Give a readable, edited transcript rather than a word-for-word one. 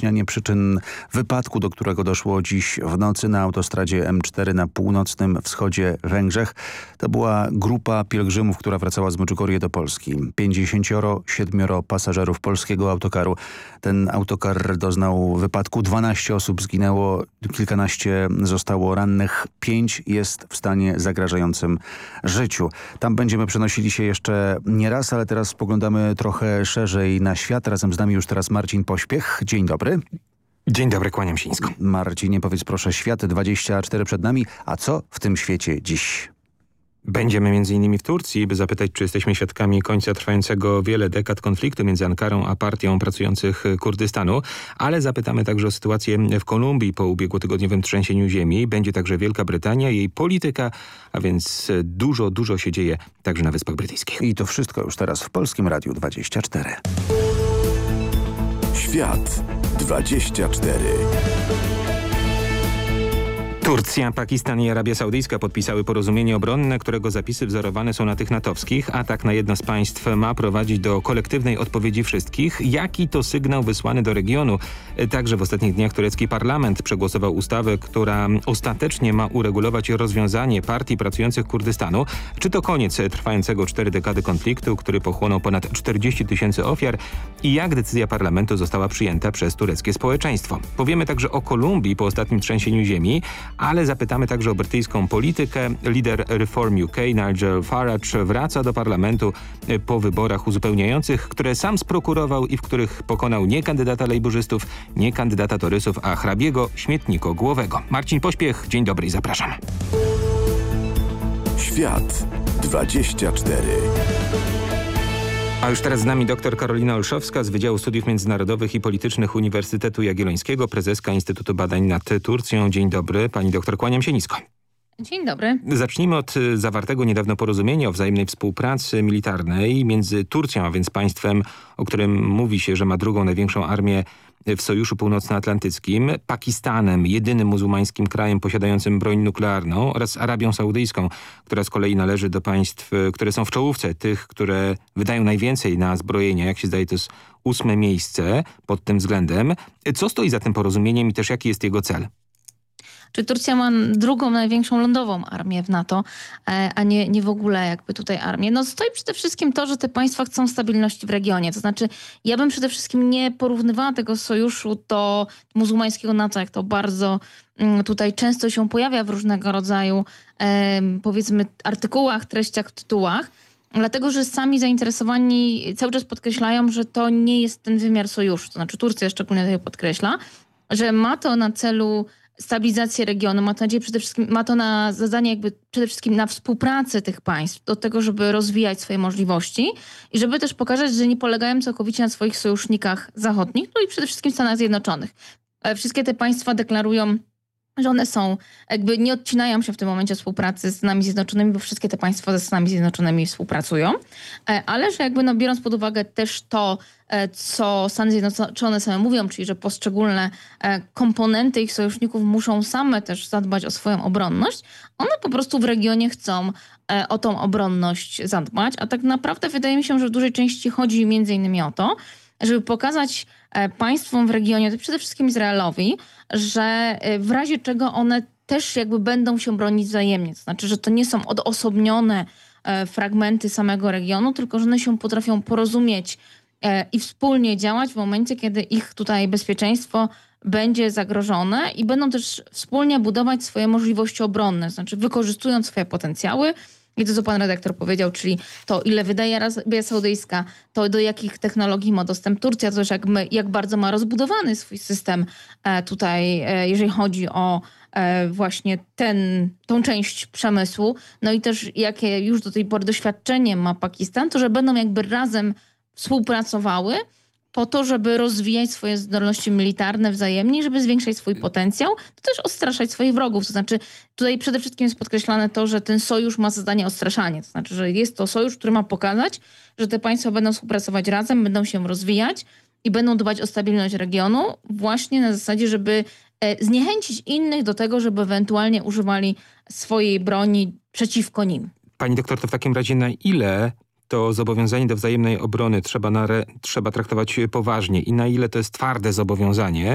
wyjaśnianie przyczyn wypadku, do którego doszło dziś w nocy na autostradzie M4 na północnym wschodzie Węgrzech. To była grupa pielgrzymów, która wracała z Medjugorje do Polski. 57 pasażerów polskiego autokaru. Ten autokar doznał wypadku. 12 osób zginęło, kilkanaście zostało rannych. 5 jest w stanie zagrażającym życiu. Tam będziemy przenosili się jeszcze nie raz, ale teraz spoglądamy trochę szerzej na świat. Razem z nami już teraz Marcin Pośpiech. Dzień dobry. Dzień dobry, kłaniam się nisko. Marcinie, powiedz proszę, świat 24 przed nami. A co w tym świecie dziś? Będziemy m.in. w Turcji, by zapytać, czy jesteśmy świadkami końca trwającego wiele dekad konfliktu między Ankarą a partią pracujących Kurdystanu, ale zapytamy także o sytuację w Kolumbii po ubiegłotygodniowym trzęsieniu ziemi. Będzie także Wielka Brytania, jej polityka, a więc dużo się dzieje także na Wyspach Brytyjskich. I to wszystko już teraz w Polskim Radiu 24. Świat 24. Turcja, Pakistan i Arabia Saudyjska podpisały porozumienie obronne, którego zapisy wzorowane są na tych natowskich. Atak na jedno z państw ma prowadzić do kolektywnej odpowiedzi wszystkich. Jaki to sygnał wysłany do regionu? Także w ostatnich dniach turecki parlament przegłosował ustawę, która ostatecznie ma uregulować rozwiązanie partii pracujących Kurdystanu. Czy to koniec trwającego 4 dekady konfliktu, który pochłonął ponad 40 000 ofiar i jak decyzja parlamentu została przyjęta przez tureckie społeczeństwo? Powiemy także o Kolumbii po ostatnim trzęsieniu ziemi, ale zapytamy także o brytyjską politykę. Lider Reform UK Nigel Farage wraca do parlamentu po wyborach uzupełniających, które sam sprokurował i w których pokonał nie kandydata lejburzystów, nie kandydata torysów, a hrabiego śmietnikogłowego. Marcin Pośpiech, dzień dobry i zapraszam. Świat 24. A już teraz z nami dr Karolina Olszowska z Wydziału Studiów Międzynarodowych i Politycznych Uniwersytetu Jagiellońskiego, prezeska Instytutu Badań nad Turcją. Dzień dobry. Pani doktor, kłaniam się nisko. Dzień dobry. Zacznijmy od zawartego niedawno porozumienia o wzajemnej współpracy militarnej między Turcją, a więc państwem, o którym mówi się, że ma drugą największą armię w Sojuszu Północnoatlantyckim, Pakistanem, jedynym muzułmańskim krajem posiadającym broń nuklearną, oraz Arabią Saudyjską, która z kolei należy do państw, które są w czołówce tych, które wydają najwięcej na zbrojenia. Jak się zdaje, to jest 8. miejsce pod tym względem. Co stoi za tym porozumieniem i też jaki jest jego cel? Czy Turcja ma drugą największą lądową armię w NATO, a nie w ogóle jakby tutaj armię? No stoi przede wszystkim to, że te państwa chcą stabilności w regionie. To znaczy ja bym przede wszystkim nie porównywała tego sojuszu do muzułmańskiego NATO, jak to bardzo tutaj często się pojawia w różnego rodzaju powiedzmy artykułach, treściach, tytułach. Dlatego, że sami zainteresowani cały czas podkreślają, że to nie jest ten wymiar sojuszu. To znaczy Turcja szczególnie tutaj podkreśla, że ma to na celu stabilizację regionu, ma to na zadanie jakby przede wszystkim na współpracę tych państw do tego, żeby rozwijać swoje możliwości i żeby też pokazać, że nie polegają całkowicie na swoich sojusznikach zachodnich, no i przede wszystkim Stanach Zjednoczonych. Wszystkie te państwa deklarują, że one są, jakby nie odcinają się w tym momencie współpracy z Stanami Zjednoczonymi, bo wszystkie te państwa ze Stanami Zjednoczonymi współpracują, ale że jakby biorąc pod uwagę też to, co Stany Zjednoczone same mówią, czyli że poszczególne komponenty ich sojuszników muszą same też zadbać o swoją obronność, one po prostu w regionie chcą o tą obronność zadbać, a tak naprawdę wydaje mi się, że w dużej części chodzi między innymi o to, żeby pokazać państwom w regionie, przede wszystkim Izraelowi, że w razie czego one też jakby będą się bronić wzajemnie. To znaczy, że to nie są odosobnione fragmenty samego regionu, tylko że one się potrafią porozumieć i wspólnie działać w momencie, kiedy ich tutaj bezpieczeństwo będzie zagrożone i będą też wspólnie budować swoje możliwości obronne, to znaczy wykorzystując swoje potencjały. I to, co pan redaktor powiedział, czyli to, ile wydaje Arabia Saudyjska, to do jakich technologii ma dostęp Turcja, to też jak bardzo ma rozbudowany swój system tutaj, jeżeli chodzi o właśnie tą część przemysłu. No i też jakie już do tej pory doświadczenie ma Pakistan, to że będą jakby razem współpracowały po to, żeby rozwijać swoje zdolności militarne wzajemnie, żeby zwiększać swój potencjał, to też odstraszać swoich wrogów. To znaczy tutaj przede wszystkim jest podkreślane to, że ten sojusz ma za zadanie odstraszanie. To znaczy, że jest to sojusz, który ma pokazać, że te państwa będą współpracować razem, będą się rozwijać i będą dbać o stabilność regionu właśnie na zasadzie, żeby zniechęcić innych do tego, żeby ewentualnie używali swojej broni przeciwko nim. Pani doktor, to w takim razie na ile to zobowiązanie do wzajemnej obrony trzeba traktować poważnie i na ile to jest twarde zobowiązanie,